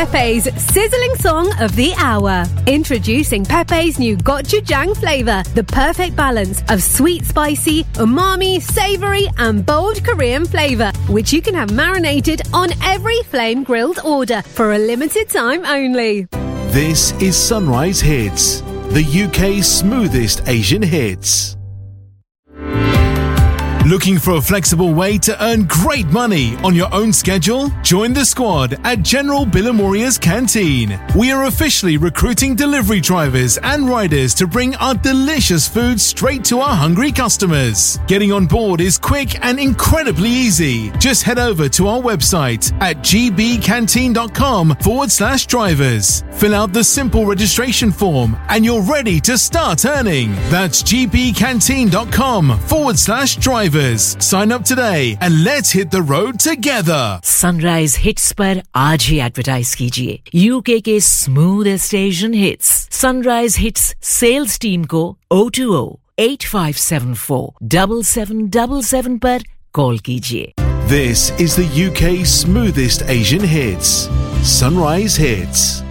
Pepe's sizzling song of the hour. Introducing Pepe's new gochujang flavour, the perfect balance of sweet, spicy, umami, savoury and bold Korean flavour, which you can have marinated on every flame grilled order for a limited time only. This is Sunrise Hits, the UK's smoothest Asian hits. Looking for a flexible way to earn great money on your own schedule? Join the squad at General Billamoria's Canteen. We are officially recruiting delivery drivers and riders to bring our delicious food straight to our hungry customers. Getting on board is quick and incredibly easy. Just head over to our website at gbcanteen.com/drivers. Fill out the simple registration form and you're ready to start earning. That's gbcanteen.com/drivers. Sign up today and let's hit the road together. Sunrise Hits पर आज ही advertise कीजिए UK के smoothest Asian hits sunrise hits sales team को 020-8574-7777 पर call कीजिए. This is the UK's smoothest Asian hits. Sunrise Hits.